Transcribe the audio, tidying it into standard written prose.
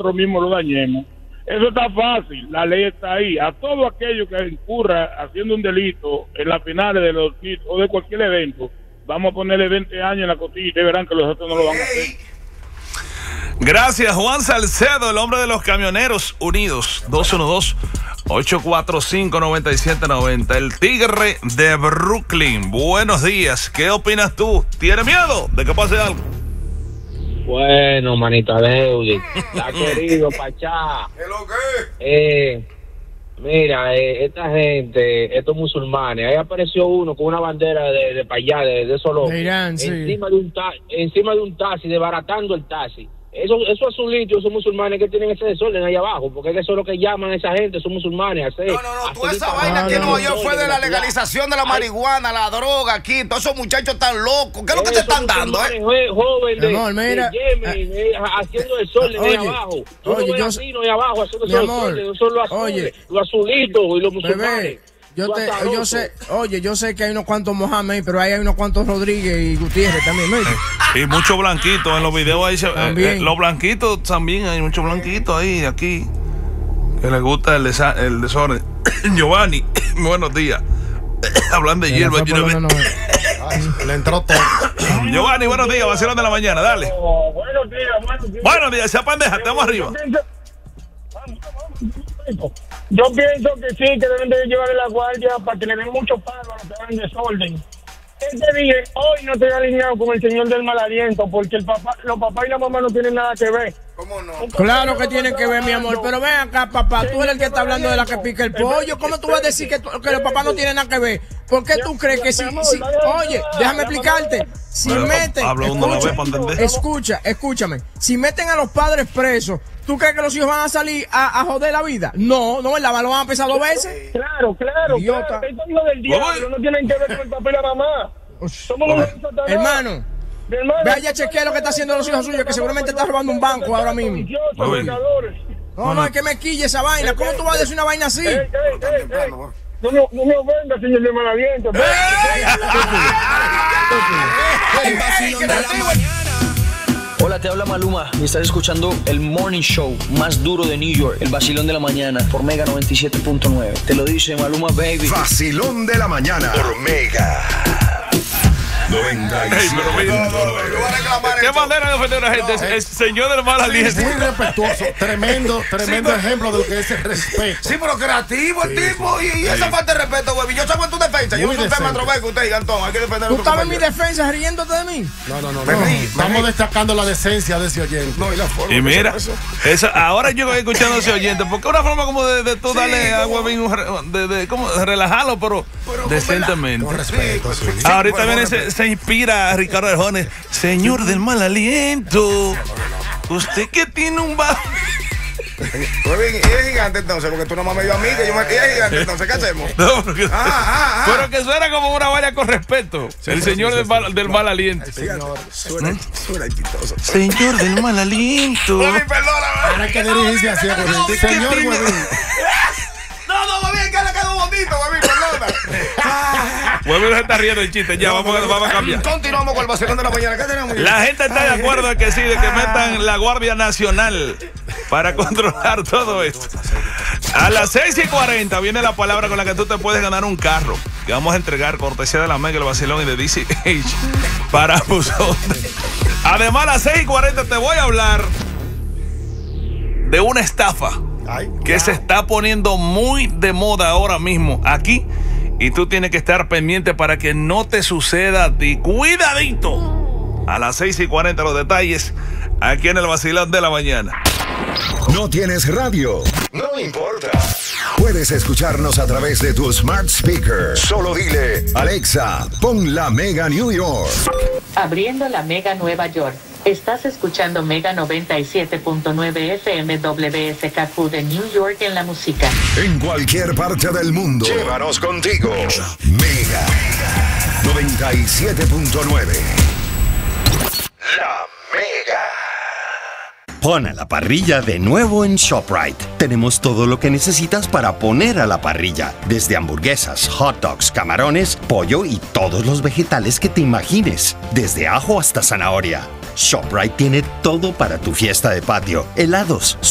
nosotros mismos lo dañemos. Eso está fácil, la ley está ahí. A todo aquello que incurra haciendo un delito en las finales de los o de cualquier evento, vamos a ponerle 20 años en la costilla y verán que los otros no lo van a hacer. Gracias, Juan Salcedo, el hombre de los camioneros unidos. 212-845-9790. El tigre de Brooklyn. Buenos días. ¿Qué opinas tú? ¿Tienes miedo de que pase algo? Bueno, manita Deudi, está querido Pachá. ¿Qué lo que? Mira, esta gente, estos musulmanes, ahí apareció uno con una bandera de para allá, de solo Irán, sí. encima de un taxi, desbaratando el taxi. Esos azulitos, esos musulmanes que tienen ese desorden ahí abajo, porque eso es lo que llaman a esa gente, son musulmanes. No, toda esa vaina que no yo fue de la legalización de la marihuana, la droga aquí, todos esos muchachos tan locos. ¿Qué es lo que te están dando, joven de Yemen, haciendo desorden ahí abajo. Oye, yo ahí abajo haciendo desorden, son los azulitos y los musulmanes. Yo sé que hay unos cuantos Mohamed, pero ahí hay unos cuantos Rodríguez y Gutiérrez también, ¿no? Y muchos blanquitos en los videos ahí. Los blanquitos también, hay muchos blanquitos ahí, aquí, que les gusta el desorden. Giovanni, buenos días. Hablando de hierba. Le entró todo. Giovanni, buenos días, vacilón de la mañana, dale. Buenos días. Buenos días, esa pendeja, estamos arriba. Yo pienso que sí, que deben de llevarle la guardia para que le den mucho palo a los que van en desorden. Te dije, hoy no estoy alineado con el señor del mal aliento, porque los papás y la mamá no tienen nada que ver. ¿Cómo no? Claro que tienen que ver, mi amor, pero ven acá, papá, tú eres el que está hablando de la que pica el pollo. ¿Cómo tú vas a decir que los papás no tienen nada que ver? ¿Por qué tú crees que si oye, déjame explicarte, si meten, escúchame, si meten a los padres presos, ¿tú crees que los hijos van a salir a joder la vida? No, ¿verdad? Lo van a pensar 2 veces. Claro. Estos hijos del diablo no tienen que ver con el papá y la mamá. Somos unos hermano, vaya a chequear lo que está haciendo los hijos suyos, que seguramente está robando un banco ahora mismo. No, es que me quille esa vaina. ¿Cómo tú vas a decir una vaina así? No me ofenda, señor de mal aliento. Hola, te habla Maluma y estás escuchando el Morning Show más duro de New York, el Vacilón de la Mañana por Mega 97.9. Te lo dice Maluma, baby. Vacilón de la Mañana por Mega 97.9. ¿Qué manera de ofender a la gente? El señor del mal aliento. Muy respetuoso. Tremendo ejemplo de lo que es el respeto. Sí, pero creativo el tipo. Y esa falta de respeto, güey. Yo salgo en tu defensa. Yo no soy un tema que usted diga, Antón. Hay que defender a ¿Tú estabas en mi defensa riéndote de mí? No. Estamos destacando la decencia de ese oyente. No, y la forma. Y mira, ahora yo voy escuchando a ese oyente, porque es una forma como de tú darle agua, de relajarlo, pero decentemente. Con respeto. Ahorita viene se inspira a Ricardo Arjona. Señor del mal aliento, usted que tiene un bajo. Y es gigante entonces, porque tú nomás me dio a mí, que yo me es gigante entonces, ¿qué hacemos? No, pero que suena como una valla con respeto. El señor del mal aliento. Suena exitoso. Señor del mal aliento. Perdóname. Ahora hay que dirigirse así, señor Huevín. No, bien, que le quedó bonito, Huevín, perdona. Huevín se está riendo el chiste, ya vamos a cambiar. Continuamos con el vacilón de la mañana. ¿Qué tenemos? La gente está de acuerdo en que sí, de que metan la Guardia Nacional para controlar todo esto. A las 6:40 viene la palabra con la que tú te puedes ganar un carro, que vamos a entregar cortesía de la Mega, el Vacilón y de DCH para Abusón. Además, a las 6:40 te voy a hablar de una estafa que se está poniendo muy de moda ahora mismo aquí, y tú tienes que estar pendiente para que no te suceda a ti. Cuidadito. A las 6:40 los detalles aquí en el Vacilón de la Mañana. ¿No tienes radio? No importa. Puedes escucharnos a través de tu smart speaker. Solo dile, Alexa, pon la Mega New York. Abriendo la Mega Nueva York. Estás escuchando Mega 97.9 FM WSKQ de New York en la música. En cualquier parte del mundo. Llévanos contigo. Mega 97.9. La Mega. Pon a la parrilla de nuevo en ShopRite. Tenemos todo lo que necesitas para poner a la parrilla, desde hamburguesas, hot dogs, camarones, pollo y todos los vegetales que te imagines, desde ajo hasta zanahoria. ShopRite tiene todo para tu fiesta de patio, helados,